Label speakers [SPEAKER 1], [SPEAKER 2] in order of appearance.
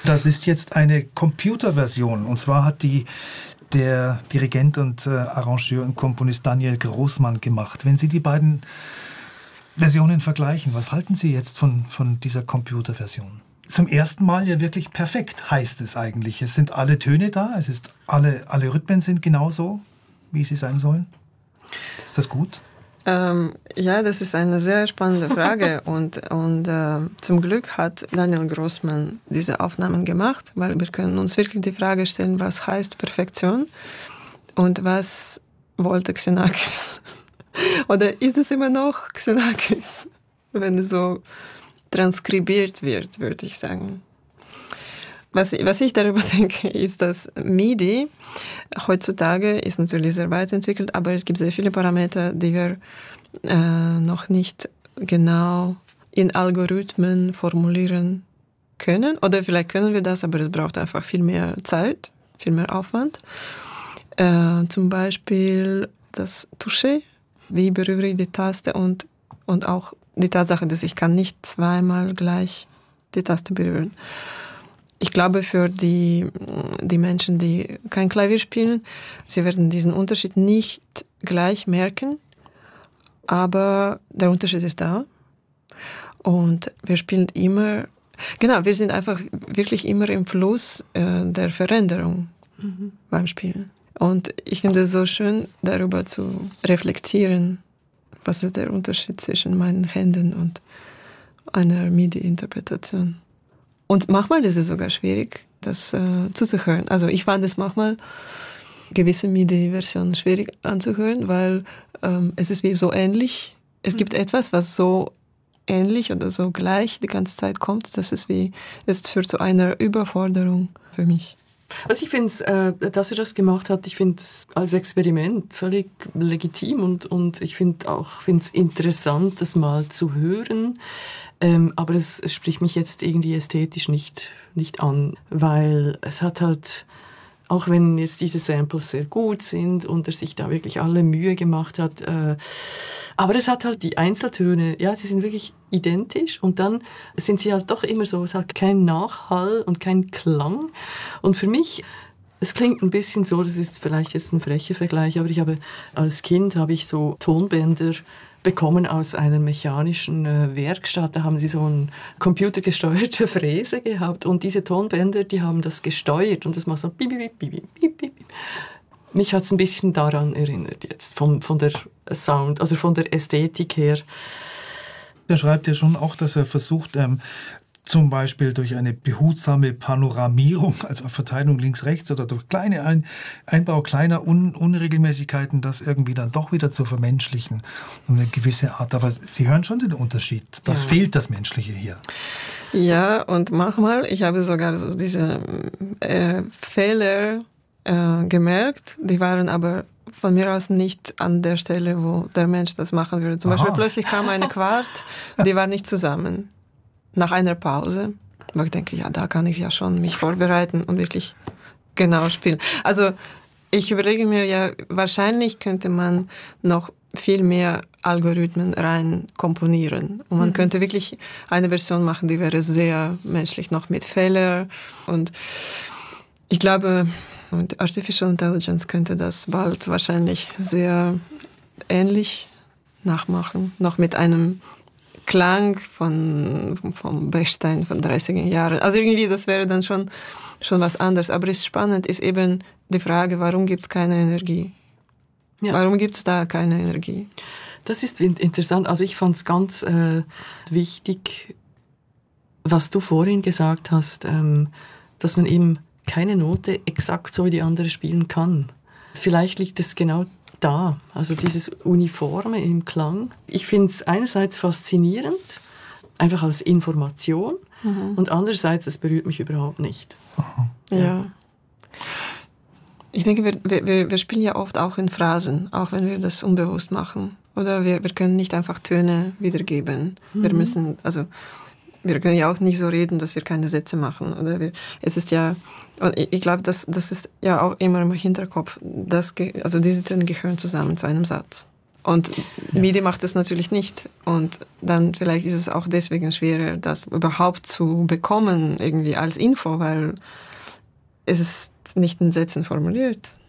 [SPEAKER 1] Das ist jetzt eine Computerversion. Und zwar hat der Dirigent und Arrangeur und Komponist Daniel Großmann gemacht. Wenn Sie die beiden Versionen vergleichen, was halten Sie jetzt von dieser Computerversion? Zum ersten Mal ja wirklich perfekt, heißt es eigentlich. Es sind alle Töne da, es ist alle Rhythmen sind genauso, wie sie sein sollen. Ist das gut?
[SPEAKER 2] Ja, das ist eine sehr spannende Frage und zum Glück hat Daniel Großmann diese Aufnahmen gemacht, weil wir können uns wirklich die Frage stellen, was heißt Perfektion und was wollte Xenakis? Oder ist es immer noch Xenakis, wenn es so transkribiert wird, würde ich sagen. Was ich darüber denke, ist, dass MIDI heutzutage ist natürlich sehr weit entwickelt, aber es gibt sehr viele Parameter, die wir noch nicht genau in Algorithmen formulieren können. Oder vielleicht können wir das, aber es braucht einfach viel mehr Zeit, viel mehr Aufwand. Zum Beispiel das Touché, wie berühre ich die Taste und auch die Tatsache, dass ich kann nicht zweimal gleich die Taste berühren. Ich glaube, für die Menschen, die kein Klavier spielen, sie werden diesen Unterschied nicht gleich merken, aber der Unterschied ist da. Und wir spielen immer, wir sind einfach wirklich immer im Fluss der Veränderung beim Spielen. Und ich finde es so schön, darüber zu reflektieren, was ist der Unterschied zwischen meinen Händen und einer MIDI-Interpretation. Und manchmal ist es sogar schwierig, das zuzuhören. Also ich fand es manchmal gewisse MIDI-Versionen schwierig anzuhören, weil es ist wie so ähnlich. Es gibt etwas, was so ähnlich oder so gleich die ganze Zeit kommt. Es führt zu einer Überforderung für mich.
[SPEAKER 3] Also ich finde, dass er das gemacht hat, ich finde es als Experiment völlig legitim und ich finde es interessant, das mal zu hören. Aber es spricht mich jetzt irgendwie ästhetisch nicht an, weil es hat halt, auch wenn jetzt diese Samples sehr gut sind und er sich da wirklich alle Mühe gemacht hat, aber es hat halt die Einzeltöne, ja, sie sind wirklich identisch und dann sind sie halt doch immer so, es hat keinen Nachhall und keinen Klang. Und für mich, es klingt ein bisschen so, das ist vielleicht jetzt ein frecher Vergleich, aber als Kind habe ich so Tonbänder bekommen aus einer mechanischen Werkstatt. Da haben sie so eine computergesteuerte Fräse gehabt und diese Tonbänder, die haben das gesteuert und das macht so bip, bip, bip, bip, bip. Mich hat es ein bisschen daran erinnert jetzt, von der Sound, also von der Ästhetik her.
[SPEAKER 1] Er schreibt ja schon auch, dass er versucht, zum Beispiel durch eine behutsame Panoramierung, also Verteilung links-rechts oder durch Einbau kleiner Unregelmäßigkeiten, das irgendwie dann doch wieder zu vermenschlichen, um eine gewisse Art. Aber Sie hören schon den Unterschied. Das fehlt, das Menschliche hier.
[SPEAKER 2] Ja, und manchmal, ich habe sogar so diese Fehler gemerkt, die waren aber von mir aus nicht an der Stelle, wo der Mensch das machen würde. Zum Beispiel plötzlich kam eine Quart, die war nicht zusammen. Nach einer Pause, wo ich denke, ja, da kann ich ja schon mich vorbereiten und wirklich genau spielen. Also ich überlege mir ja, wahrscheinlich könnte man noch viel mehr Algorithmen rein komponieren. Und man könnte wirklich eine Version machen, die wäre sehr menschlich, noch mit Fehlern. Und ich glaube, mit Artificial Intelligence könnte das bald wahrscheinlich sehr ähnlich nachmachen, noch mit einem Klang vom Bechstein von 30er Jahren. Also irgendwie, das wäre dann schon was anderes. Aber es ist spannend, ist eben die Frage, warum gibt es keine Energie? Ja. Warum gibt es da keine Energie?
[SPEAKER 3] Das ist interessant. Also ich fand es ganz wichtig, was du vorhin gesagt hast, dass man eben keine Note exakt so wie die andere spielen kann. Vielleicht liegt es genau da, also dieses Uniforme im Klang. Ich finde es einerseits faszinierend, einfach als Information, und andererseits, es berührt mich überhaupt nicht.
[SPEAKER 2] Ja. Ich denke, wir spielen ja oft auch in Phrasen, auch wenn wir das unbewusst machen. Oder wir können nicht einfach Töne wiedergeben. Wir können ja auch nicht so reden, dass wir keine Sätze machen. Es ist ja, und ich glaube, das ist ja auch immer im Hinterkopf, also diese Töne gehören zusammen zu einem Satz. Und MIDI macht es natürlich nicht. Und dann vielleicht ist es auch deswegen schwerer, das überhaupt zu bekommen, irgendwie als Info, weil es ist nicht in Sätzen formuliert.